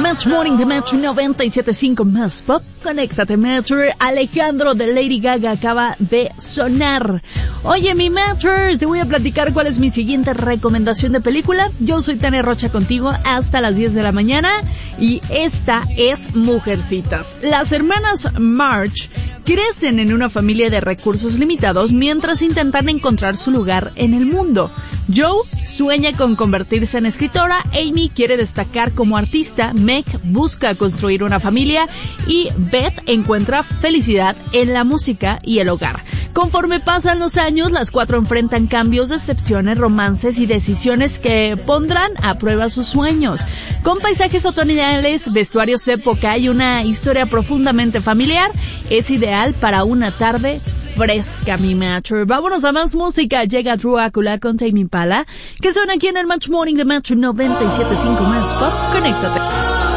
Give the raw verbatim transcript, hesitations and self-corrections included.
Match Morning de Match noventa y siete punto cinco más pop. Conéctate, Matcher. Alejandro de Lady Gaga acaba de sonar. Oye, mi Matcher, te voy a platicar cuál es mi siguiente recomendación de película. Yo soy Tania Rocha contigo hasta las diez de la mañana y esta es Mujercitas. Las hermanas March crecen en una familia de recursos limitados mientras intentan encontrar su lugar en el mundo. Joe sueña con convertirse en escritora, Amy quiere destacar como artista, Meg busca construir una familia y Beth encuentra felicidad en la música y el hogar. Conforme pasan los años, las cuatro enfrentan cambios, decepciones, romances y decisiones que pondrán a prueba sus sueños. Con paisajes otoñales, vestuarios de época y una historia profundamente familiar, es ideal para una tarde fresca, mi Matcher. Vámonos a más música. Llega Drew Acula con Tame Impala, que son aquí en el Match Morning de Match noventa y siete punto cinco más pop. Conéctate.